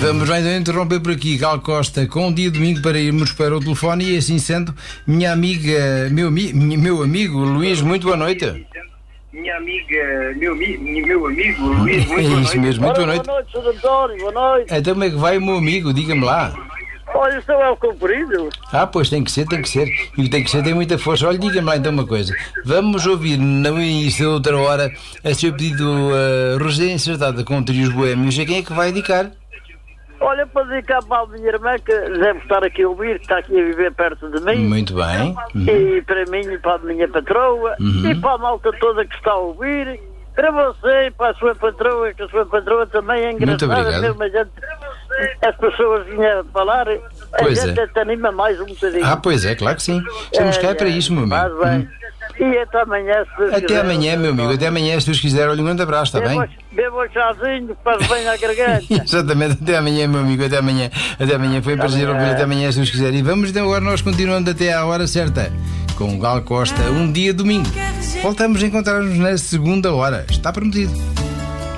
Vamos lá então interromper por aqui, Gal Costa, com um dia domingo para irmos para o telefone e assim sendo, minha amiga, meu amigo Luís, muito boa noite. Minha amiga, meu amigo Luís, muito boa noite. É isso mesmo, muito boa noite. Boa noite, Sr. António, boa noite. Então como é que vai o meu amigo? Diga-me lá. Olha, isso é o comprido. Ah, pois tem que ser. E o tem que ser tem muita força. Olha, diga-me lá então uma coisa. Vamos ouvir no início da outra hora a seu pedido Rosinha Incertada com Trios Boémios. A quem é que vai dedicar? Olha, para dedicar para a minha irmã, que deve estar aqui a ouvir, que está aqui a viver perto de mim. Muito bem. E para mim e para a minha patroa. E para a malta toda que está a ouvir. Para você e para a sua patroa, que a sua patroa também é Muito engraçada. obrigado. Mesmo a gente, as pessoas vinham a falar, Pois gente é. até anima mais um bocadinho. Ah, pois é, claro que sim. Estamos cá para isso, meu Faz amigo. bem. E até amanhã, se Deus Até quiser. amanhã, meu amigo. Até amanhã, se Deus quiser. Olha, um grande abraço, está bem? Beba um chazinho, faz bem à garganta. Exatamente, até amanhã, meu amigo, até amanhã. Até amanhã, foi um prazer ouvir, até amanhã, se Deus quiser. E vamos então agora nós continuando até à hora certa, com o Gal Costa, um dia domingo. Voltamos a encontrar-nos na segunda hora, está prometido.